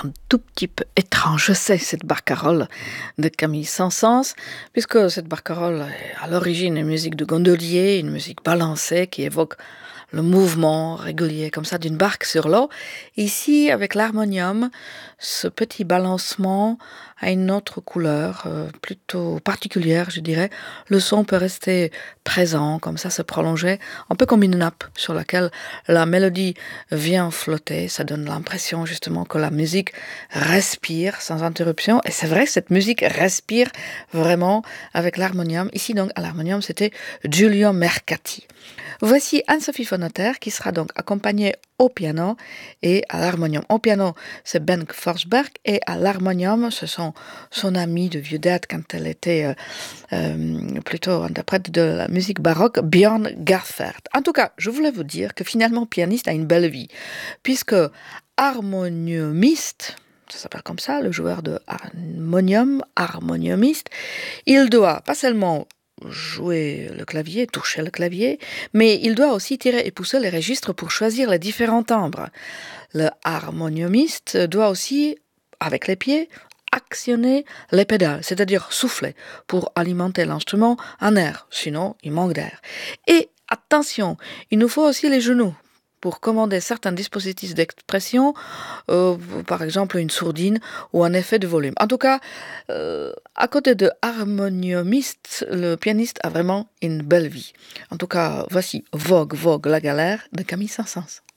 un tout petit peu étrange, je sais, cette barcarolle de Camille Saint-Saëns, puisque cette barcarolle est à l'origine une musique de gondolier, une musique balancée qui évoque le mouvement régulier comme ça d'une barque sur l'eau. Ici, avec l'harmonium, ce petit balancement a une autre couleur, plutôt particulière, je dirais. Le son peut rester présent, comme ça, se prolonger, un peu comme une nappe sur laquelle la mélodie vient flotter. Ça donne l'impression justement que la musique respire sans interruption. Et c'est vrai que cette musique respire vraiment avec l'harmonium. Ici, donc, à l'harmonium, c'était Giulio Mercati. Voici Anne-Sophie Fonoter qui sera donc accompagnée au piano et à l'harmonium. Au piano, c'est Ben Forsberg et à l'harmonium, ce sont son amie de vieux date quand elle était plutôt interprète de la musique baroque, Björn Gaffert. En tout cas, je voulais vous dire que finalement, pianiste a une belle vie, puisque harmoniumiste, ça s'appelle comme ça, le joueur de harmonium, harmoniumiste, il doit pas seulement jouer le clavier, toucher le clavier, mais il doit aussi tirer et pousser les registres pour choisir les différents timbres. Le harmoniumiste doit aussi, avec les pieds, actionner les pédales, c'est-à-dire souffler pour alimenter l'instrument en air, sinon il manque d'air. Et attention, il nous faut aussi les genoux pour commander certains dispositifs d'expression, par exemple une sourdine ou un effet de volume. En tout cas, à côté de harmoniumiste, le pianiste a vraiment une belle vie. En tout cas, voici Vogue, Vogue, la galère de Camille Saint-Saëns.